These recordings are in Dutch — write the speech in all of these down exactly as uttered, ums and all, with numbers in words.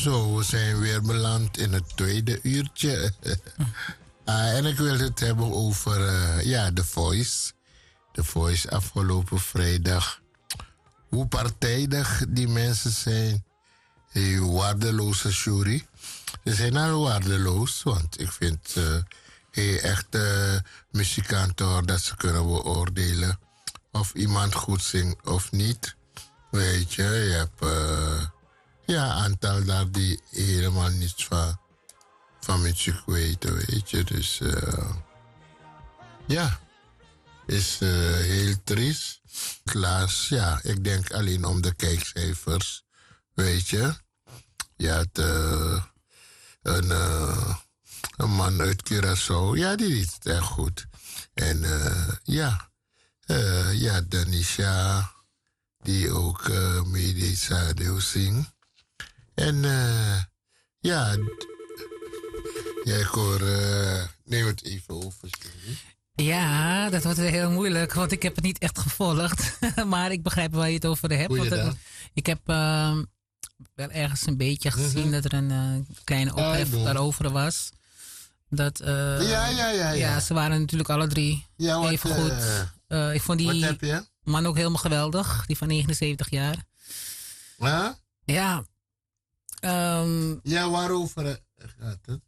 Zo, we zijn weer beland in het tweede uurtje. uh, en ik wil het hebben over uh, ja, The Voice. The Voice afgelopen vrijdag. Hoe partijdig die mensen zijn. Die waardeloze jury. Ze zijn nou waardeloos, want ik vind uh, hey, echt uh, muzikanten hoor, dat ze kunnen beoordelen of iemand goed zingt of niet. Weet je, je hebt uh, ja, een aantal daar die helemaal niets van, van muziek weten, weet je. Dus uh, ja, is uh, heel triest. Helaas, ja, ik denk alleen om de kijkcijfers, weet je. Je had uh, een, uh, een man uit Curaçao, ja, die deed het echt goed. En uh, ja, uh, ja, Danisha, die ook uh, meedeed Sadeo Sing. En uh, ja, ja, ik hoor, uh, neem het even over. Sorry. Ja, dat wordt heel moeilijk, want ik heb het niet echt gevolgd. Maar ik begrijp waar je het over hebt. Hoe je want dat? Ik, ik heb uh, wel ergens een beetje gezien mm-hmm. dat er een uh, kleine ophef uh, daarover was. Dat, uh, ja, ja, ja, ja. Ja, ze waren natuurlijk alle drie ja, wat, even goed. Uh, uh, ik vond die man ook helemaal geweldig, die van negenenzeventig jaar. Huh? Ja. Um, ja, waarover gaat het?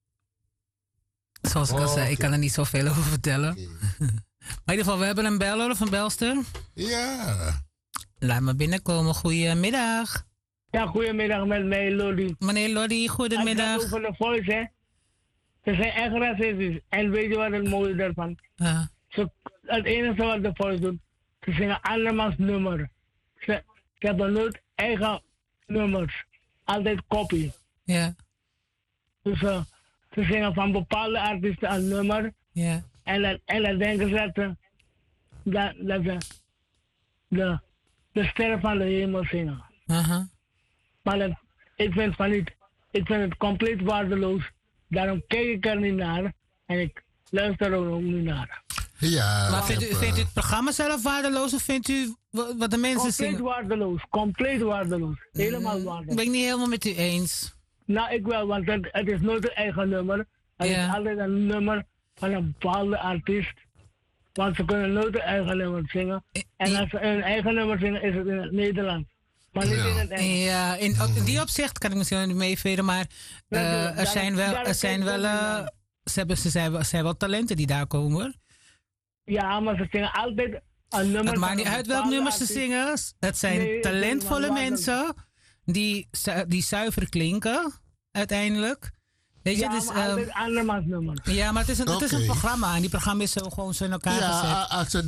Zoals ik al oh, zei, okay. Ik kan er niet zoveel over vertellen. Okay. Maar in ieder geval, we hebben een beller of een belster. Ja. Laat me binnenkomen. Goedemiddag. Ja, goedemiddag met mij, Lodi. Meneer Lodi, goedemiddag. Het gaat over de Voice, hè. Ze zijn echt racistisch. En weet je wat het mooie daarvan? Uh. Ze, het enige wat de Voice doet, ze zingen andermans nummer. Ze, ze hebben nooit eigen nummers. Altijd kopie. Ja. Yeah. Dus uh, ze zingen van bepaalde artiesten een nummer. Ja. Yeah. En, dan, en dan denken ze dat ze, dat, dat ze de, de sterren van de hemel zingen. Uh-huh. Maar dat, ik vind van niet. Ik vind het compleet waardeloos. Daarom kijk ik er niet naar. En ik luister er ook niet naar. Ja, maar vindt u, uh... vindt u het programma zelf waardeloos of vindt u wat de mensen compleet zingen? Compleet waardeloos. Compleet waardeloos. Helemaal mm, waardeloos. Ben ik niet helemaal met u eens. Nou, ik wel, want het, het is nooit een eigen nummer. Het yeah. is altijd een nummer van een bepaalde artiest. Want ze kunnen nooit een eigen nummer zingen. En als ze een eigen nummer zingen, is het in het Nederlands. Maar niet ja. in het Engels. Ja, in, in die opzicht kan ik misschien niet meeveren, maar uh, ja, er zijn wel, er zijn wel, uh, ze, hebben, ze, zijn, ze zijn wel talenten die daar komen. Ja, maar ze zingen altijd een nummer. Het maakt niet uit welk nummer ze zingen. Het zijn nee, talentvolle mensen die, die zuiver klinken, uiteindelijk. Weet je, ja, dus, maar altijd um, andermans nummer. Ja, maar het is een, okay. het is een programma en die programma is zo gewoon zo in elkaar ja, gezet. Als